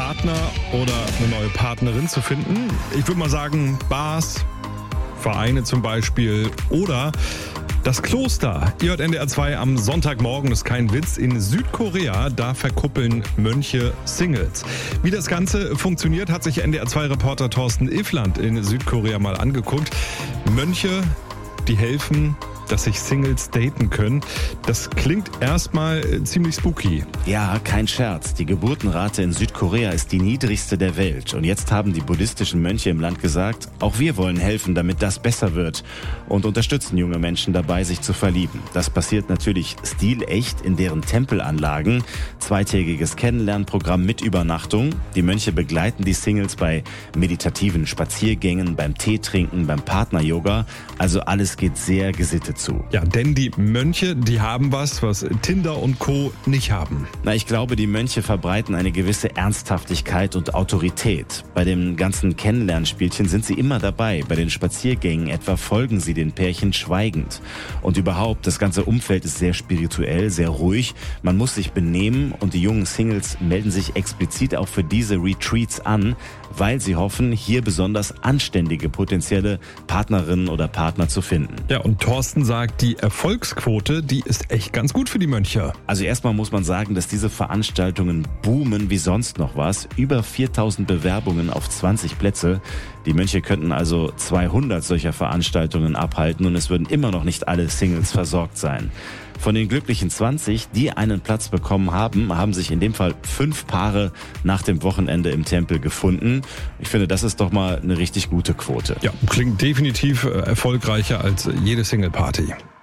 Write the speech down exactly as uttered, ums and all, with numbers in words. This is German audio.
Partner oder eine neue Partnerin zu finden? Ich würde mal sagen, Bars, Vereine zum Beispiel oder das Kloster. Ihr hört N D R zwei am Sonntagmorgen, das ist kein Witz. In Südkorea, da verkuppeln Mönche Singles. Wie das Ganze funktioniert, hat sich N D R zwei-Reporter Thorsten Iffland in Südkorea mal angeguckt. Mönche, die helfen, dass sich Singles daten können. Das klingt erstmal ziemlich spooky. Ja, kein Scherz. Die Geburtenrate in Südkorea ist die niedrigste der Welt. Und jetzt haben die buddhistischen Mönche im Land gesagt, auch wir wollen helfen, damit das besser wird. Und unterstützen junge Menschen dabei, sich zu verlieben. Das passiert natürlich stilecht in deren Tempelanlagen. Zweitägiges Kennenlernprogramm mit Übernachtung. Die Mönche begleiten die Singles bei meditativen Spaziergängen, beim Teetrinken, beim Partner-Yoga. Also alles geht sehr gesittet zu. Ja, denn die Mönche, die haben was, was Tinder und Co. nicht haben. Na, ich glaube, die Mönche verbreiten eine gewisse Ernsthaftigkeit und Autorität. Bei dem ganzen Kennenlernspielchen sind sie immer dabei. Bei den Spaziergängen etwa folgen sie den Pärchen schweigend. Und überhaupt, das ganze Umfeld ist sehr spirituell, sehr ruhig. Man muss sich benehmen und die jungen Singles melden sich explizit auch für diese Retreats an, weil sie hoffen, hier besonders anständige potenzielle Partnerinnen oder Partner zu finden. Ja, und Thorsten sagt, die Erfolgsquote, die ist echt ganz gut für die Mönche. Also erstmal muss man sagen, dass diese Veranstaltungen boomen wie sonst noch was. Über viertausend Bewerbungen auf zwanzig Plätze. Die Mönche könnten also zweihundert solcher Veranstaltungen abhalten und es würden immer noch nicht alle Singles versorgt sein. Von den glücklichen zwanzig, die einen Platz bekommen haben, haben sich in dem Fall fünf Paare nach dem Wochenende im Tempel gefunden. Ich finde, das ist doch mal eine richtig gute Quote. Ja, klingt definitiv erfolgreicher als jede Single-Party.